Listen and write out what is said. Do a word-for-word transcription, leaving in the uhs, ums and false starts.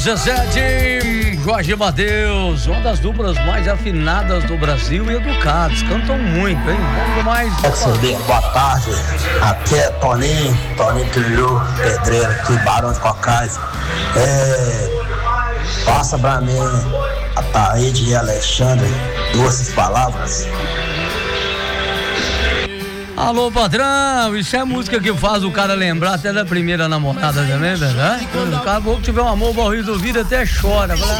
dezessete, Jorge Mateus, uma das duplas mais afinadas do Brasil e educados, cantam muito, hein? Vamos mais. Boa tarde, aqui é Toninho, Toninho Trilho, pedreiro aqui, Barão de Cocais. É, passa pra mim a Taíde e a Alexandre, duas palavras. Alô, patrão, isso é música que faz o cara lembrar até da primeira namorada também, verdade? O cara, se tiver um amor morrido do vida, até chora.